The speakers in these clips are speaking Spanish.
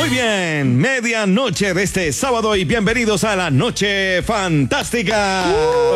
Muy bien, medianoche de este sábado y bienvenidos a la Noche Fantástica.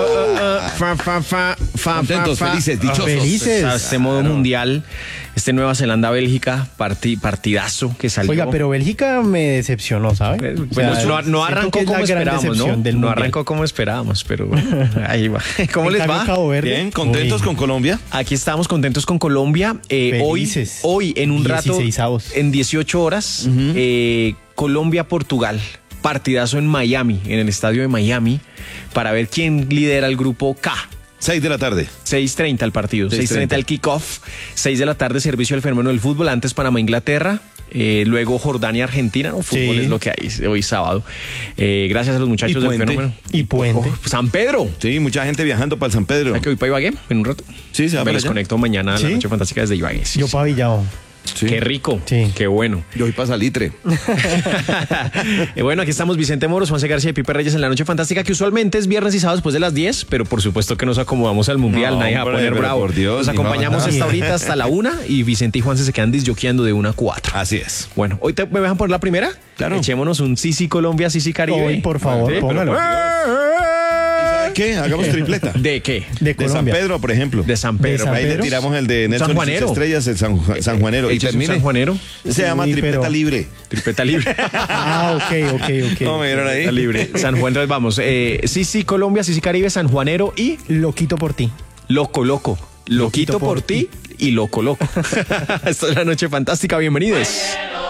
Contentos, felices, dichosos. Felices. Este modo mundial, Nueva Zelanda-Bélgica, partidazo que salió. Oiga, pero Bélgica me decepcionó, ¿sabe? Pues no arrancó como esperábamos, ¿no? No arrancó como esperábamos, pero ahí va. ¿Cómo les va? Bien, contentos con Colombia. Aquí estamos contentos con Colombia. Hoy en un rato, en 18 horas, Colombia-Portugal. Partidazo en Miami, en el estadio de Miami, para ver quién lidera el grupo K. 6 de la tarde. 6:30 el partido, 6:30 el kickoff, 6 de la tarde servicio al fenómeno del fútbol, antes Panamá-Inglaterra, luego Jordania-Argentina, ¿no? Fútbol es lo que hay hoy sábado. Gracias a los muchachos del fenómeno. Y Puente. San Pedro. Sí, mucha gente viajando para el San Pedro. ¿Hay que voy para Ibagué en un rato? Sí, se va Me para les allá. conecto mañana a la Noche Fantástica desde Ibagué. Yo para Villao. Sí. Qué rico, Sí. qué bueno. Yo voy para Salitre. Bueno, aquí estamos Vicente Moros, Juanse García y Pipe Reyes en la Noche Fantástica, que usualmente es viernes y sábado después de las 10, pero por supuesto que nos acomodamos al Mundial, No, nadie va a hombre, poner pero bravo. por Dios, Nos acompañamos hasta ahorita, hasta la 1, y Vicente y Juanse se quedan disjoqueando de 1 a 4. Así es. Bueno, hoy me dejan por la primera. Claro. Echémonos un Sisi Colombia, Sisi Caribe. Hoy, por favor, Sí, póngalo. ¿Sabe qué? Hagamos tripleta. ¿De qué? De De San Colombia. Pedro, por ejemplo. De San Pedro. De San Ahí le Pedro. tiramos el de Nelson y sus Sanjuanero. estrellas, el San Juanero. Y ¿Ese es un termine. sanjuanero? Se llama Sí, tripleta pero- libre. Tripeta libre. Ok. ¿Cómo me vieron ahí? Tripeta libre. San Juan, entonces vamos. Sisi Colombia, Sisi Caribe, San Juanero y Loquito por ti. Loco. Loquito por ti y Loco. Esto es la Noche Fantástica. Bienvenidos.